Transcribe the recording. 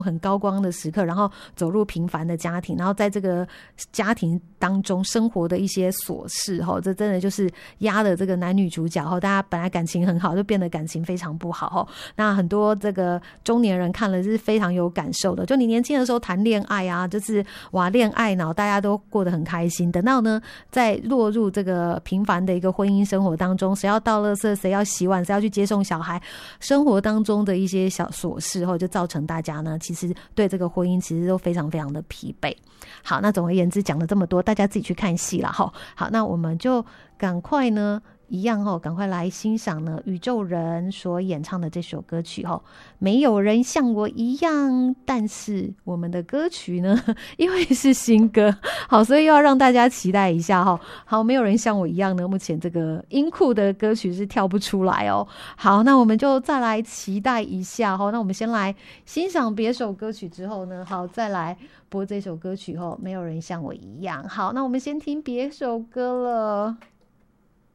很高光的时刻，然后走入平凡的家庭，然后在这个家庭当中生活的一些琐事，这真的就是压了这个男女主角，大家本来感情很好就变得感情非常不好。那很多这个中年人看了是非常有感受的，就你年轻的时候谈恋爱啊，就是哇恋爱脑，大家都过得很开心，等到呢在落入这个平凡的一个婚姻生活当中，谁要倒垃圾，谁要洗碗，谁要去接送小孩，生活当中的一些小琐事就造成大家呢其实对这个婚姻其实都非常非常的疲惫。好，那总而言之讲了这么多，大家自己去看戏啦。好，那我们就赶快呢一样赶快来欣赏呢宇宙人所演唱的这首歌曲没有人像我一样，但是我们的歌曲呢因为是新歌，好，所以又要让大家期待一下好，没有人像我一样呢，目前这个音库的歌曲是跳不出来好，那我们就再来期待一下那我们先来欣赏别首歌曲之后呢，好，再来播这首歌曲没有人像我一样。好，那我们先听别首歌了。